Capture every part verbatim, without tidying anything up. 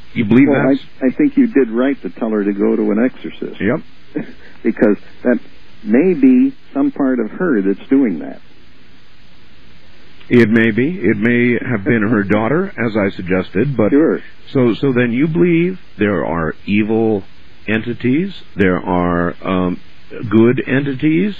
You believe well, that? I, I think you did right to tell her to go to an exorcist. Yep. Because that may be some part of her that's doing that. It may be. It may have been her daughter, as I suggested. But sure. So, so then you believe there are evil entities, there are um, good entities,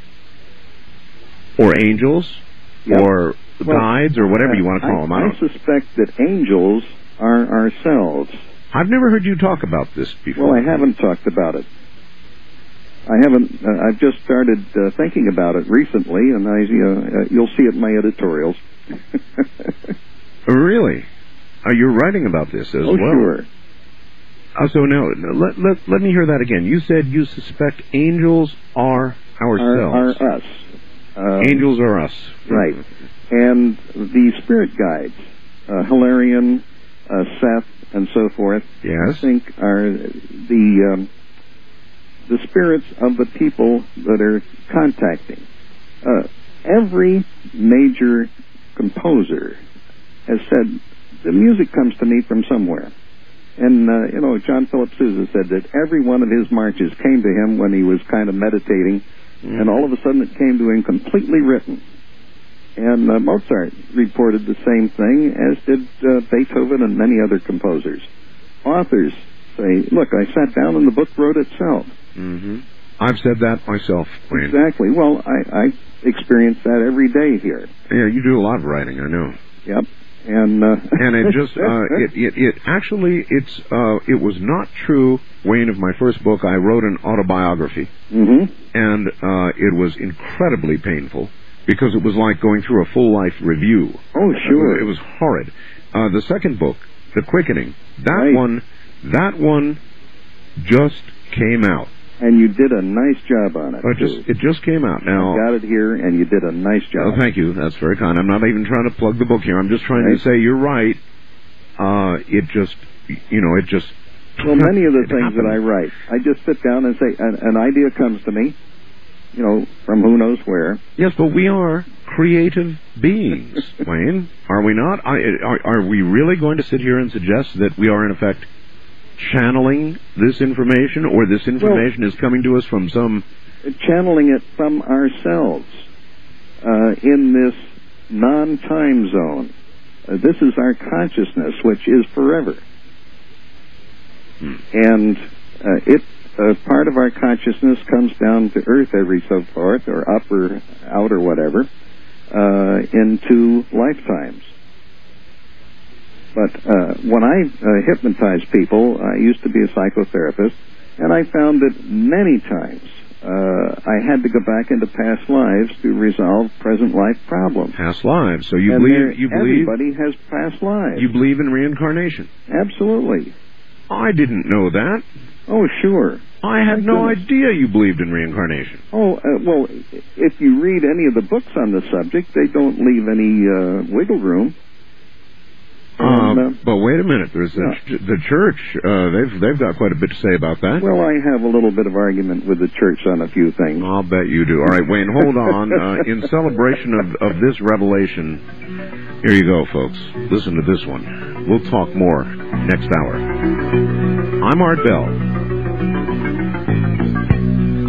or angels, yep. or well, guides, or whatever uh, you want to call I, them. I, I suspect that angels are ourselves. I've never heard you talk about this before. Well, I haven't talked about it. I haven't. Uh, I've just started uh, thinking about it recently, and I, uh, uh, you'll see it in my editorials. Really? Are you writing about this as oh, well? Sure. Uh, so now, let, let let me hear that again. You said you suspect angels are ourselves. Are, are us. Um, angels are us. Right. And the spirit guides, uh, Hilarion, uh, Seth, and so forth, yes. I think are the um, the spirits of the people that are contacting. Uh, every major composer has said, the music comes to me from somewhere. And, uh, you know, John Philip Sousa said that every one of his marches came to him when he was kind of meditating, mm. and all of a sudden it came to him completely written. And uh, Mozart reported the same thing, as did uh, Beethoven and many other composers. Authors say, look, I sat down and the book wrote itself. Mm-hmm. I've said that myself, Wayne. Exactly. Well, I, I experience that every day here. Yeah, you do a lot of writing, I know. Yep. And uh, and it just uh, it, it it actually it's uh, it was not true, Wayne. Of my first book, I wrote an autobiography, mm-hmm. and uh, it was incredibly painful because it was like going through a full life review. Oh, sure. It was horrid. Uh, the second book, The Quickening, that right. one, that one just came out. And you did a nice job on it. It just, it just came out. Now, I got it here, and you did a nice job. Oh, thank you. That's very kind. I'm not even trying to plug the book here. I'm just trying right. to say you're right. Uh, it just, you know, it just... Well, many of the things happened. that I write, I just sit down and say, an, an idea comes to me, you know, from who knows where. Yes, but we are creative beings, Wayne. Are we not? I, are, are we really going to sit here and suggest that we are, in effect, channeling this information, or this information well, is coming to us from some... Channeling it from ourselves uh, in this non-time zone. Uh, this is our consciousness, which is forever. Hmm. And uh, it uh, part of our consciousness comes down to earth every so forth, or up or out or whatever, uh, into lifetimes. But uh, when I uh, hypnotize people, I used to be a psychotherapist, and I found that many times uh, I had to go back into past lives to resolve present life problems. Past lives. So you and believe you believe everybody has past lives. You believe in reincarnation? Absolutely. I didn't know that. Oh, sure. I had My no goodness. idea you believed in reincarnation. Oh, uh, well, if you read any of the books on the subject, they don't leave any uh, wiggle room. Um, and, uh, but wait a minute. There's yeah. the, the church. Uh, they've they've got quite a bit to say about that. Well, I have a little bit of argument with the church on a few things. I'll bet you do. All right, Wayne, hold on. Uh, in celebration of, of this revelation, here you go, folks. Listen to this one. We'll talk more next hour. I'm Art Bell.